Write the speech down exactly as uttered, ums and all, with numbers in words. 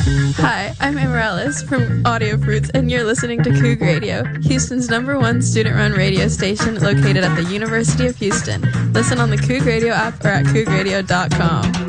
Hi, I'm Amaryllis from Audio Fruits, and you're listening to Coug Radio, Houston's number one student-run radio station located at the University of Houston. Listen on the Coug Radio app or at coug radio dot com.